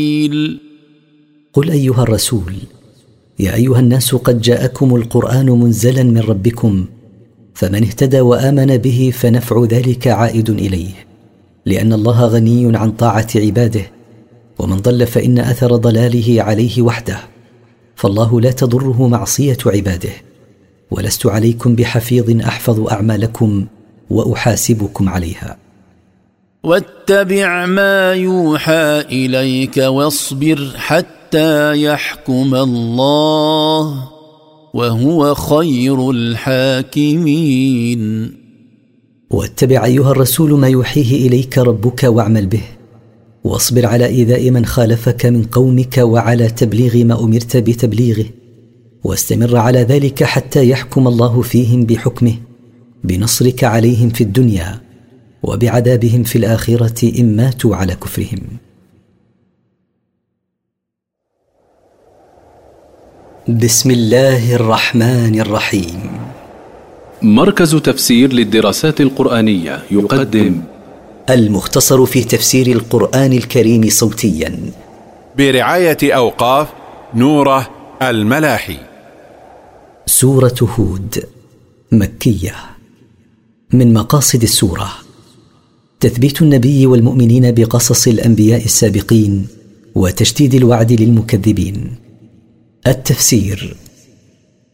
قل أيها الرسول: يا أيها الناس قد جاءكم القرآن منزلا من ربكم، فمن اهتدى وآمن به فنفع ذلك عائد إليه، لأن الله غني عن طاعة عباده، ومن ضل فإن أثر ضلاله عليه وحده، فالله لا تضره معصية عباده، ولست عليكم بحفيظ أحفظ أعمالكم وأحاسبكم عليها. واتبع ما يوحى إليك واصبر حتى يحكم الله وهو خير الحاكمين. واتبع أيها الرسول ما يوحيه إليك ربك واعمل به، واصبر على إيذاء من خالفك من قومك وعلى تبليغ ما أمرت بتبليغه، واستمر على ذلك حتى يحكم الله فيهم بحكمه، بنصرك عليهم في الدنيا وبعذابهم في الآخرة إن ماتوا على كفرهم. بسم الله الرحمن الرحيم. مركز تفسير للدراسات القرآنية يقدم المختصر في تفسير القرآن الكريم صوتيا برعاية أوقاف نوره الملاحي. سورة هود مكية. من مقاصد السورة تثبيت النبي والمؤمنين بقصص الأنبياء السابقين وتشديد الوعد للمكذبين. التفسير: